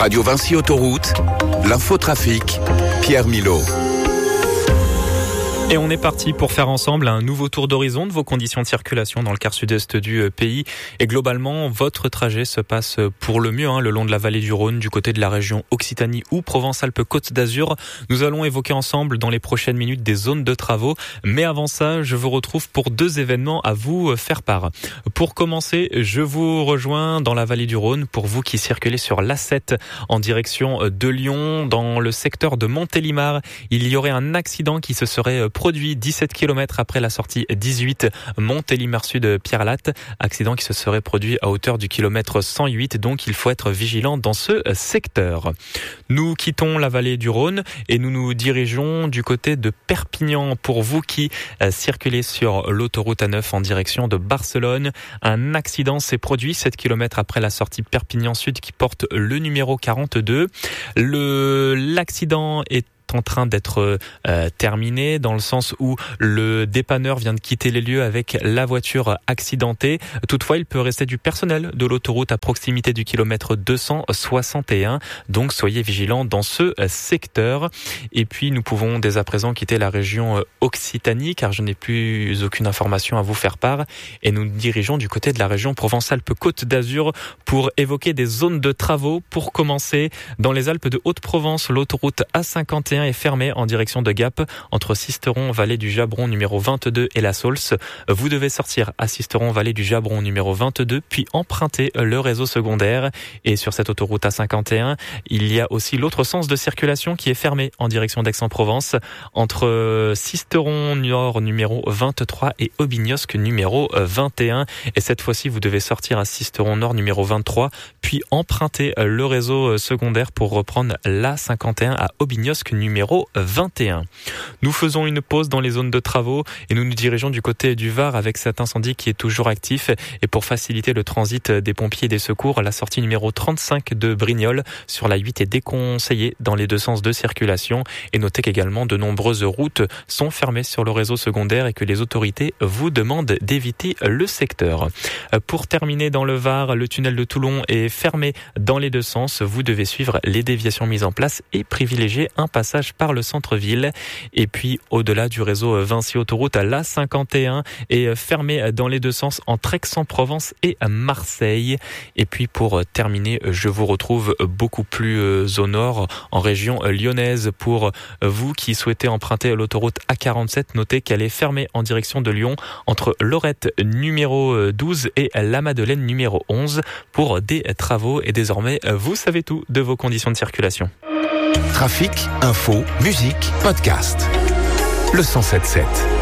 Radio Vinci Autoroute, l'infotrafic, Pierre Milot. Et on est parti pour faire ensemble un nouveau tour d'horizon de vos conditions de circulation dans le quart sud-est du pays. Et globalement, votre trajet se passe pour le mieux, le long de la vallée du Rhône, du côté de la région Occitanie ou Provence-Alpes-Côte d'Azur. Nous allons évoquer ensemble dans les prochaines minutes des zones de travaux. Mais avant ça, je vous retrouve pour 2 événements à vous faire part. Pour commencer, je vous rejoins dans la vallée du Rhône pour vous qui circulez sur l'A7 en direction de Lyon. Dans le secteur de Montélimar, il y aurait un accident qui se serait produit 17 km après la sortie 18 Montélimar Sud Pierre-Latte. Accident qui se serait produit à hauteur du kilomètre 108, donc il faut être vigilant dans ce secteur. Nous quittons la vallée du Rhône et nous nous dirigeons du côté de Perpignan. Pour vous qui circulez sur l'autoroute A9 en direction de Barcelone, un accident s'est produit 7 km après la sortie Perpignan Sud qui porte le numéro 42. L'accident est en train d'être terminé dans le sens où le dépanneur vient de quitter les lieux avec la voiture accidentée. Toutefois, il peut rester du personnel de l'autoroute à proximité du kilomètre 261. Donc, soyez vigilants dans ce secteur. Et puis, nous pouvons dès à présent quitter la région Occitanie car je n'ai plus aucune information à vous faire part. Et nous nous dirigeons du côté de la région Provence-Alpes-Côte d'Azur pour évoquer des zones de travaux. Pour commencer, dans les Alpes de Haute-Provence, l'autoroute A51 est fermée en direction de Gap entre Sisteron, vallée du Jabron numéro 22 et la Saulce. Vous devez sortir à Sisteron, vallée du Jabron numéro 22, puis emprunter le réseau secondaire. Et sur cette autoroute A51, il y a aussi l'autre sens de circulation qui est fermé en direction d'Aix-en-Provence entre Sisteron Nord numéro 23 et Aubignosc numéro 21. Et cette fois-ci, vous devez sortir à Sisteron Nord numéro 23, puis emprunter le réseau secondaire pour reprendre l'A51 à Aubignosc numéro 21. Nous faisons une pause dans les zones de travaux et nous nous dirigeons du côté du Var avec cet incendie qui est toujours actif. Et pour faciliter le transit des pompiers et des secours, la sortie numéro 35 de Brignoles sur la 8 est déconseillée dans les 2 sens de circulation. Et notez qu'également de nombreuses routes sont fermées sur le réseau secondaire et que les autorités vous demandent d'éviter le secteur. Pour terminer dans le Var, le tunnel de Toulon est fermé dans les 2 sens. Vous devez suivre les déviations mises en place et privilégier un passage par le centre-ville. Et puis au-delà du réseau Vinci Autoroute, l'A51 est fermé dans les 2 sens entre Aix-en-Provence et Marseille. Et puis pour terminer, je vous retrouve beaucoup plus au nord, en région lyonnaise. Pour vous qui souhaitez emprunter l'autoroute A47, notez qu'elle est fermée en direction de Lyon entre Lorette numéro 12 et la Madeleine numéro 11 pour des travaux. Et désormais, vous savez tout de vos conditions de circulation. Trafic, info, musique, podcast. Le 107.7.